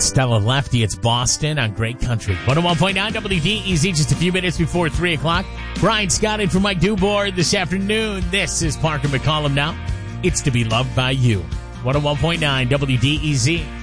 Stella Lefty. It's Boston on Great Country. 101.9 WDEZ, just a few minutes before 3 o'clock. Brian Scott in for Mike Dubord this afternoon. This is Parker McCollum now. It's to be loved by you. 101.9 WDEZ.